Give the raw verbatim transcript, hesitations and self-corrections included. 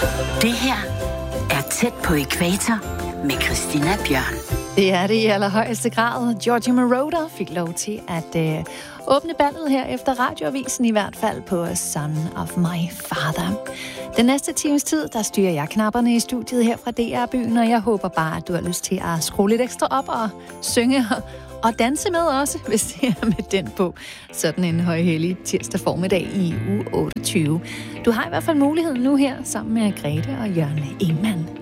Det her er Tæt på ækvator med Christina Bjørn. Det er det i allerhøjeste grad. Giorgio Moroder fik lov til at øh, åbne ballet her efter radioavisen, i hvert fald på Son of My Father. Den næste times tid, der styrer jeg knapperne i studiet her fra D R-byen, og jeg håber bare, at du har lyst til at skrue lidt ekstra op og synge og danse med også, hvis det er med den på. Sådan en højhellig tirsdag formiddag i uge otteogtyve. Du har i hvert fald muligheden nu her, sammen med Grete og Jørgen Ingemann.